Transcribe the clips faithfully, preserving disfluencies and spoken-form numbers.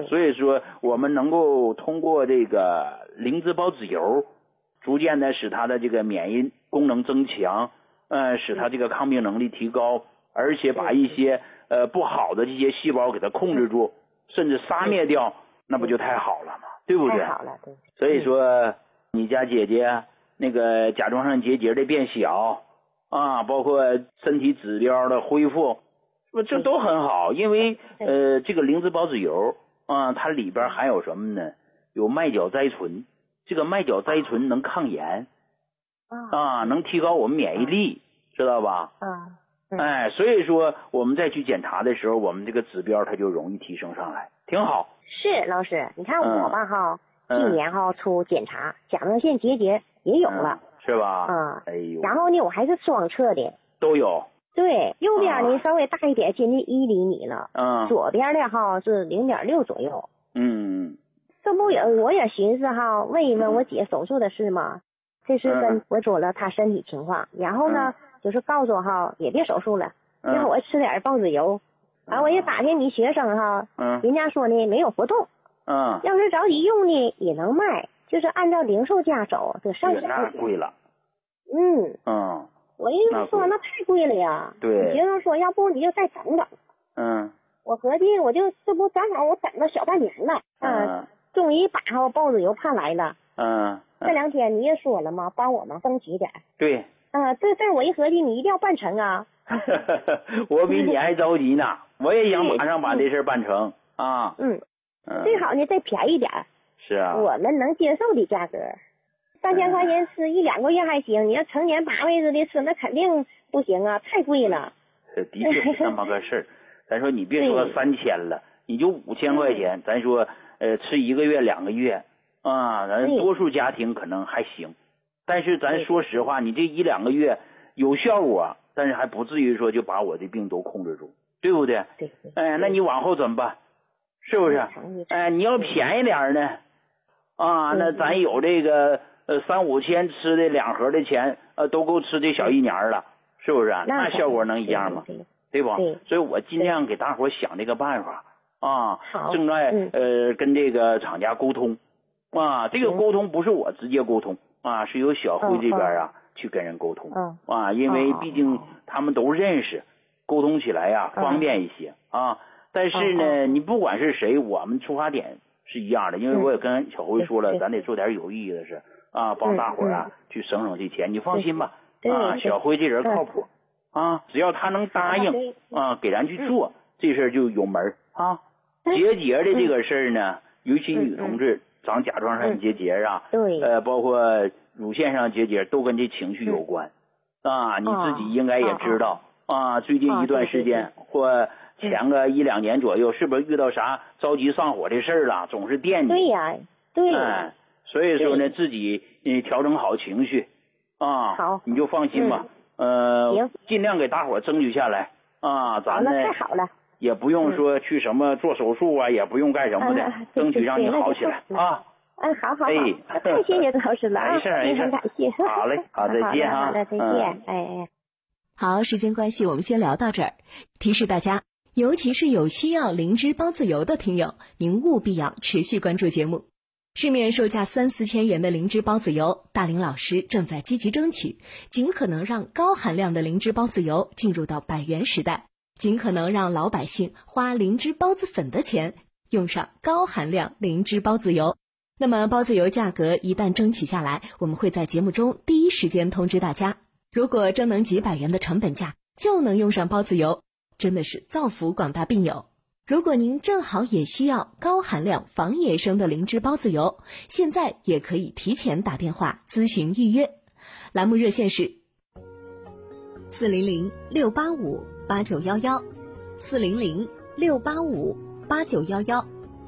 所以说我们能够通过这个灵芝孢子油，逐渐的使它的这个免疫功能增强，呃，使它这个抗病能力提高，而且把一些呃不好的这些细胞给它控制住，甚至杀灭掉，那不就太好了吗？对不对？ 太好了，对。 所以说你家姐姐那个甲状腺结节的变小啊，包括身体指标的恢复，这都很好。因为呃，这个灵芝孢子油啊，它里边含有什么呢？有麦角甾醇，这个麦角甾醇能抗炎啊，能提高我们免疫力，知道吧？ 啊， 哎，所以说我们再去检查的时候，我们这个指标它就容易提升上来，挺好。 是老师，你看我吧哈，今、嗯、年哈出检查甲状腺结节也有了。 嗯，是吧？ 嗯， 哎呦， 然后呢，我还是双侧的， 都有。 对，右边呢、啊、稍微大一点，接近一厘米了。 嗯， 左边的哈是零点六左右。 嗯， 这不也我也寻思哈，问一问我姐手术的事嘛。这是跟我说了她身体情况，然后呢、嗯、就是告诉我哈也别手术了，然后我吃点孢子油。完、嗯、我也打听你学生哈，嗯，人家说呢没有活动， 嗯， 要是着急用呢也能卖，就是按照零售价走，得上千那贵了。 嗯嗯， 我一说那太贵了呀。 对。 学生说要不你就再等等。 嗯。 我合计我就这不正好我等了小半年了，嗯，嗯终于把号孢子油盼来了。 嗯。嗯这两天你也说了嘛，帮我们争取点。 对。 啊，这这我一合计，你一定要办成啊。 我比你还着急呢，我也想马上把这事办成啊。 嗯。嗯。最好呢再便宜点。 是啊。 我们能接受的价格。三千块钱吃一两个月还行，你要成年八辈子的吃，那肯定不行啊，太贵了。 的确是这么个事儿。咱说你别说三千了，你就五千块钱，咱说呃吃一个月两个月啊，咱多数家庭可能还行。但是咱说实话，你这一两个月有效果，但是还不至于说就把我的病都控制住，对不对？ 对。 哎，那你往后怎么办？是不是？哎，你要便宜点呢，啊，那咱有这个呃三五千吃的两盒的钱，呃都够吃这小一年了，是不是？那效果能一样吗？对吧？所以我尽量给大伙想这个办法啊，正在呃跟这个厂家沟通啊，这个沟通不是我直接沟通啊，是由小辉这边啊去跟人沟通啊，因为毕竟他们都认识，沟通起来呀方便一些啊。但是呢，你不管是谁，我们出发点是一样的，因为我也跟小辉说了，咱得做点有意义的事啊，帮大伙啊去省省这钱。你放心吧，啊，小辉这人靠谱。啊，只要他能答应啊，给咱去做，这事儿就有门啊。结节的这个事儿呢，尤其女同志长甲状腺结节啊， 对， 呃，包括乳腺上结节，都跟这情绪有关啊。你自己应该也知道啊，最近一段时间或前个一两年左右，是不是遇到啥着急上火的事儿了？总是惦记。 对呀，对。 哎，所以说呢，自己嗯调整好情绪啊， 好， 你就放心吧。呃，尽量给大伙争取下来啊，咱呢太好了， 也不用说去什么做手术啊，也不用干什么的，争取让你好起来啊。 嗯，好好好， 哎， 太谢谢老师了啊， 没事没事， 很感谢。 好嘞，好，再见哈， 好的，再见，哎哎。 好，时间关系，我们先聊到这儿。提示大家，尤其是有需要灵芝孢子油的听友，您务必要持续关注节目。市面售价三四千元的灵芝孢子油，大林老师正在积极争取，尽可能让高含量的灵芝孢子油进入到百元时代，尽可能让老百姓花灵芝孢子粉的钱用上高含量灵芝孢子油。那么孢子油价格一旦争取下来，我们会在节目中第一时间通知大家。如果真能几百元的成本价就能用上孢子油，真的是造福广大病友。如果您正好也需要高含量防野生的灵芝孢子油，现在也可以提前打电话咨询预约。栏目热线是四零零六八五八九一一，四零零六八五八九一一。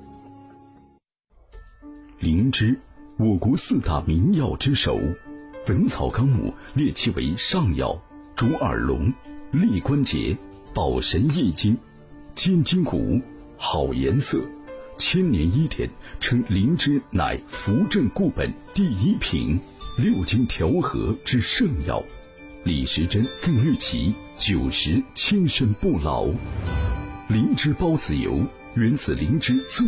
灵芝，我国四大名药之首，《本草纲目》列其为上药，主耳聋、利关节、保神益精。坚筋骨，好颜色，千年医典称灵芝乃扶正固本第一品，六经调和之圣药。李时珍更誉其九十轻身不老。灵芝孢子油源自灵芝最